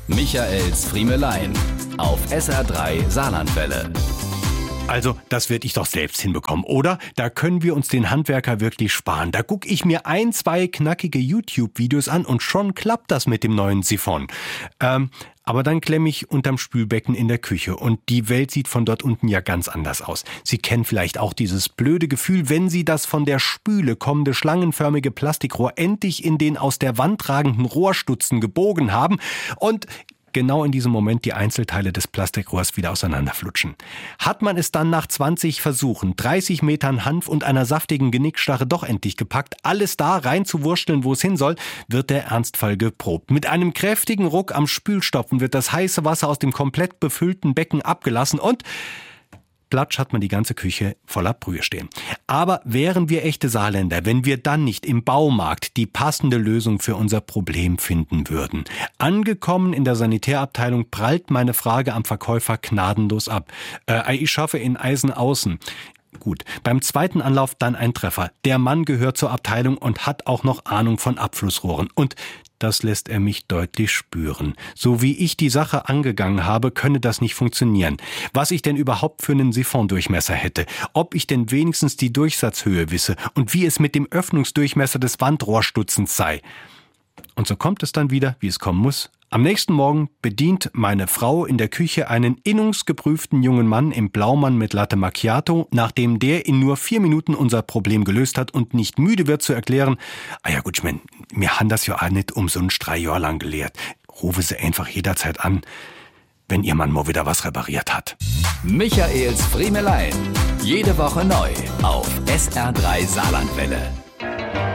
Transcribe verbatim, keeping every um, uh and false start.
Michaels Friemelein auf S R drei Saarlandwelle. Also, das werde ich doch selbst hinbekommen, oder? Da können wir uns den Handwerker wirklich sparen. Da gucke ich mir ein, zwei knackige YouTube-Videos an und schon klappt das mit dem neuen Siphon. Ähm, aber dann klemme ich unterm Spülbecken in der Küche und die Welt sieht von dort unten ja ganz anders aus. Sie kennen vielleicht auch dieses blöde Gefühl, wenn Sie das von der Spüle kommende schlangenförmige Plastikrohr endlich in den aus der Wand ragenden Rohrstutzen gebogen haben und genau in diesem Moment die Einzelteile des Plastikrohrs wieder auseinanderflutschen. Hat man es dann nach zwanzig Versuchen, dreißig Metern Hanf und einer saftigen Genickstarre doch endlich gepackt, alles da reinzuwursteln, wo es hin soll, wird der Ernstfall geprobt. Mit einem kräftigen Ruck am Spülstopfen wird das heiße Wasser aus dem komplett befüllten Becken abgelassen und platsch hat man die ganze Küche voller Brühe stehen. Aber wären wir echte Saarländer, wenn wir dann nicht im Baumarkt die passende Lösung für unser Problem finden würden? Angekommen in der Sanitärabteilung prallt meine Frage am Verkäufer gnadenlos ab. Äh, ich schaffe in Eisen außen. Gut, beim zweiten Anlauf dann ein Treffer. Der Mann gehört zur Abteilung und hat auch noch Ahnung von Abflussrohren. Und das lässt er mich deutlich spüren. So wie ich die Sache angegangen habe, könne das nicht funktionieren. Was ich denn überhaupt für einen Siphondurchmesser hätte, ob ich denn wenigstens die Durchsatzhöhe wisse und wie es mit dem Öffnungsdurchmesser des Wandrohrstutzens sei. Und so kommt es dann wieder, wie es kommen muss. Am nächsten Morgen bedient meine Frau in der Küche einen innungsgeprüften jungen Mann im Blaumann mit Latte Macchiato, nachdem der in nur vier Minuten unser Problem gelöst hat und nicht müde wird zu erklären, ah ja gut, ich mein, wir haben das ja auch nicht umsonst drei Jahre lang gelehrt. Rufe sie einfach jederzeit an, wenn ihr Mann mal wieder was repariert hat. Michaels Friemelein. Jede Woche neu auf S R drei Saarlandwelle.